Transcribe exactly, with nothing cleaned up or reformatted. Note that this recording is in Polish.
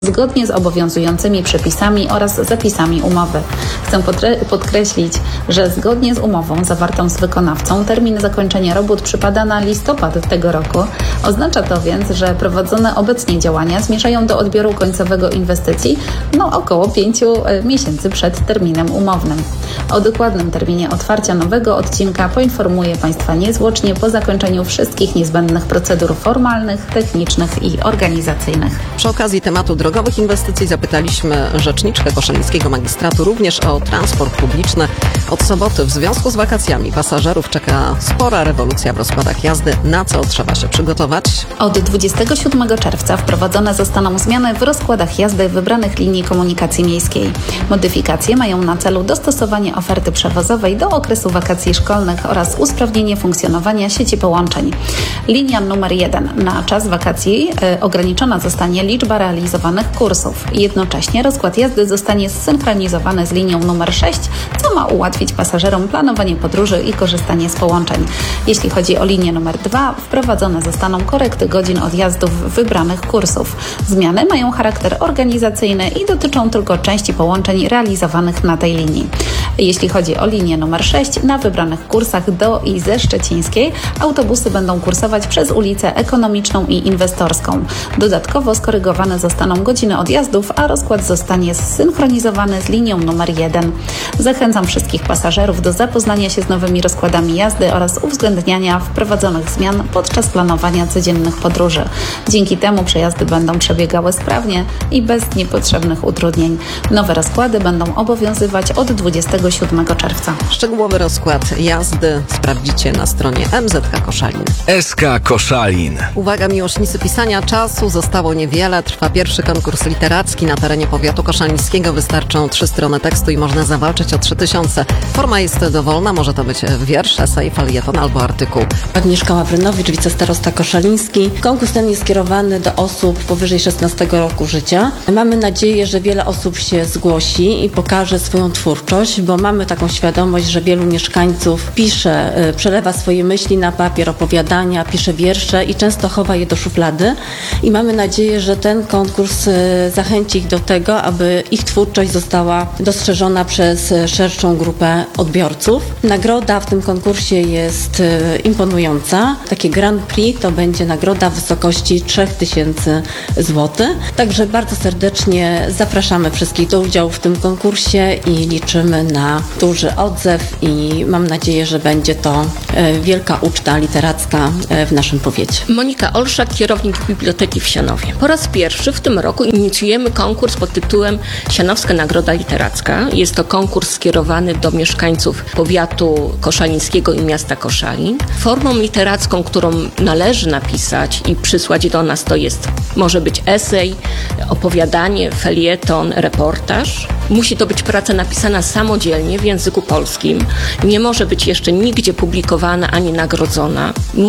zgodnie z obowiązującymi przepisami oraz zapisami umowy. Chcę podkreślić, że zgodnie z umową zawartą z wykonawcą termin zakończenia robót przypada na listopad tego roku. Oznacza to więc, że prowadzone obecnie działania zmierzają do odbioru końcowego inwestycji no około pięciu miesięcy przed terminem umownym. O dokładnym terminie otwarcia nowego odcinka poinformuję Państwa niezwłocznie po zakończeniu wszystkich niezbędnych procedur formalnych, technicznych i organizacyjnych. Przy okazji tematu drogowych inwestycji zapytaliśmy rzeczniczkę koszalińskiego magistratu również o transport publiczny. Od soboty w związku z wakacjami pasażerów czeka spora rewolucja w rozkładach jazdy. Na co trzeba się przygotować? Od dwudziestego siódmego czerwca wprowadzone zostaną zmiany w rozkładach jazdy wybranych linii komunikacji miejskiej. Modyfikacje mają na celu dostosowanie oferty przewozowej do okresu wakacji szkolnych oraz usprawnienie funkcjonowania sieci połączeń. Linia numer jeden. Na czas wakacji y, ograniczona zostanie liczba realizowanych kursów. Jednocześnie rozkład jazdy zostanie zsynchronizowany z linią numer sześć, co ma ułatwić pasażerom planowanie podróży i korzystanie z połączeń. Jeśli chodzi o linię numer dwa, wprowadzone zostaną korekty godzin odjazdów wybranych kursów. Zmiany mają charakter organizacyjny i dotyczą tylko części połączeń realizowanych na tej linii. Jeśli chodzi o linię numer sześć, na wybranych kursach do i ze Szczecińskiej autobusy będą kursować przez ulicę Ekonomiczną i Inwestorską. Dodatkowo skorygowane zostaną godziny odjazdów, a rozkład zostanie zsynchronizowany z linią numer jeden. Zachęcam wszystkich pasażerów do zapoznania się z nowymi rozkładami jazdy oraz uwzględniania wprowadzonych zmian podczas planowania codziennych podróży. Dzięki temu przejazdy będą przebiegały sprawnie i bez niepotrzebnych utrudnień. Nowe rozkłady będą obowiązywać od dwudziestego siódmego czerwca. Szczegółowy rozkład jazdy sprawdzicie na stronie M Z K Koszalin. S K Koszalin. Uwaga, miłośnicy pisania, czasu zostało niewiele. Trwa pierwszy konkurs literacki na terenie powiatu koszalińskiego. Wystarczą trzy strony tekstu i można zawalczyć o trzy tysiące. Forma jest dowolna, może to być wiersz, esej, felieton albo artykuł. Agnieszka Ławrynowicz, wicestarosta koszaliński. Konkurs ten jest skierowany do osób powyżej szesnastego roku życia. Mamy nadzieję, że wiele osób się zgłosi i pokaże swoją twórczość, bo mamy taką świadomość, że wielu mieszkańców pisze, przelewa swoje myśli na papier, opowiadania, pisze wiersze i często chowa je do szuflady. I mamy nadzieję, że ten konkurs zachęci ich do tego, aby ich twórczość została dostrzeżona przez szerszą grupę odbiorców. Nagroda w tym konkursie jest imponująca. Takie Grand Prix to będzie nagroda w wysokości trzy tysiące złotych. Także bardzo serdecznie zapraszamy wszystkich do udziału w tym konkursie i liczymy na duży odzew i mam nadzieję, że będzie to wielka uczta literacka w naszym powiecie. Monika Olszak, kierownik Biblioteki w Sianowie. Po raz pierwszy w tym roku inicjujemy konkurs pod tytułem Sianowska Nagroda Literacka. Jest to konkurs skierowany do mieszkańców powiatu koszalińskiego i miasta Koszalin. Formą literacką, którą należy napisać i przysłać do nas, to jest, może być esej, opowiadanie, felieton, reportaż. Musi to być praca napisana samodzielnie w języku polskim. Nie może być jeszcze nigdzie publikowana ani nagrodzona.